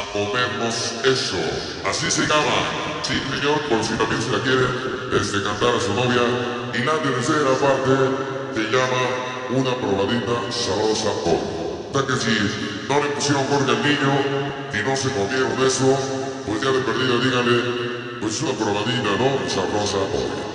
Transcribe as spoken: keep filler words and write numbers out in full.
comernos eso. Así se llama. Sí, señor, por si también se la quiere este, cantar a su novia. Y la tercera parte se llama Una probadita sabrosa hoy. O sea que si no le pusieron Jorge al niño y no se comieron eso, pues ya de perdido díganle, pues una probadita, ¿no? Sabrosa hoy.